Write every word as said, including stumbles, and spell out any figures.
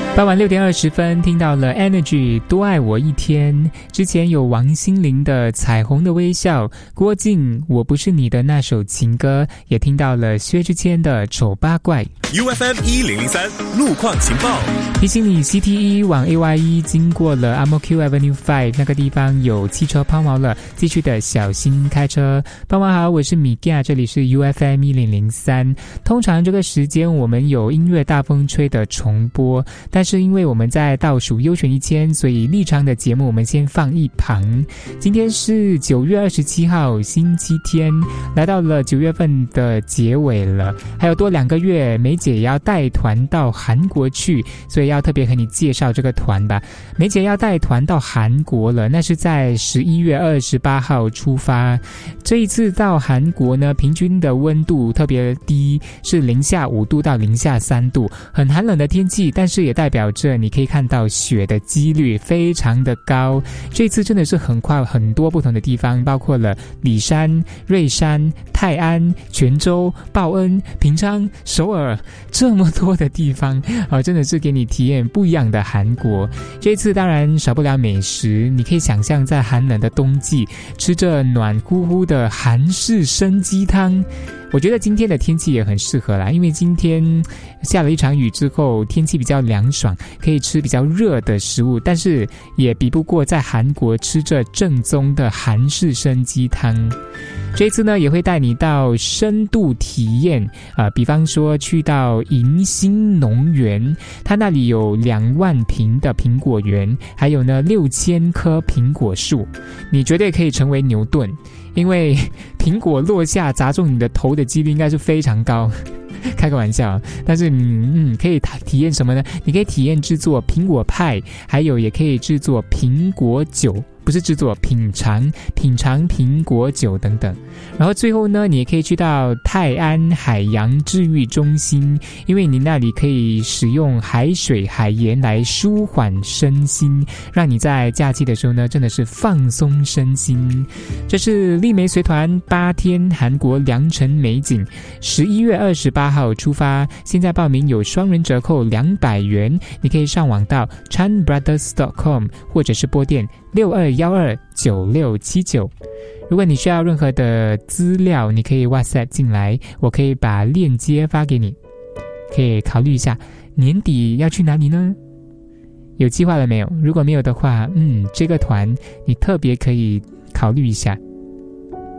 傍晚六点二十分，听到了 Energy 多爱我一天，之前有王心凌的彩虹的微笑，郭靖我不是你的那首情歌，也听到了薛之谦的丑八怪。 U F M 一零零三路况情报， 提醒你 C T 一 往 A Y 一 经过了 A M O Q Avenue 五那个地方有汽车抛锚了，继续的小心开车。傍晚好，我是米嘎，这里是 U F M 一零零三。通常这个时间我们有音乐大风吹的重播，但是因为我们在倒数优选一千，所以立场的节目我们先放一旁。今天是九月二十七号星期天，来到了九月份的结尾了，还有多两个月，梅姐也要带团到韩国去，所以要特别和你介绍这个团吧。梅姐要带团到韩国了，那是在十一月二十八号出发。这一次到韩国呢，平均的温度特别低，是零下五度到零下三度，很寒冷的天气，但是也代表着你可以看到雪的几率非常的高。这次真的是横跨很多不同的地方，包括了里山、瑞山、泰安、泉州、报恩、平昌、首尔，这么多的地方啊，真的是给你体验不一样的韩国。这次当然少不了美食，你可以想象在寒冷的冬季吃着暖乎乎的韩式生鸡汤。我觉得今天的天气也很适合啦，因为今天下了一场雨之后，天气比较凉爽，可以吃比较热的食物，但是也比不过在韩国吃着正宗的韩式生鸡汤。这一次呢，也会带你到深度体验啊、呃，比方说去到迎新农园，它那里有两万坪的苹果园，还有呢六千棵苹果树，你绝对可以成为牛顿，因为苹果落下砸中你的头的几率应该是非常高。开个玩笑，但是你嗯可以体验什么呢？你可以体验制作苹果派，还有也可以制作苹果酒，不是制作，品尝品尝苹果酒等等。然后最后呢，你也可以去到泰安海洋治愈中心，因为你那里可以使用海水海盐来舒缓身心，让你在假期的时候呢真的是放松身心。这是丽梅随团八天韩国良辰美景，十一月二十八号出发，现在报名有双人折扣两百元，你可以上网到 chan brothers dot com 或者是拨电六二一二九六七九。如果你需要任何的资料，你可以 WhatsApp 进来，我可以把链接发给你，可以考虑一下年底要去哪里呢？有计划了没有？如果没有的话，嗯，这个团你特别可以考虑一下。